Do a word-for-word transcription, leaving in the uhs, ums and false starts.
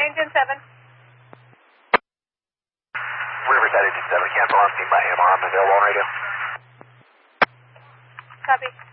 engine seven. Riverside engine seven, cancel on scene by A M R. I'm available on radio. Copy.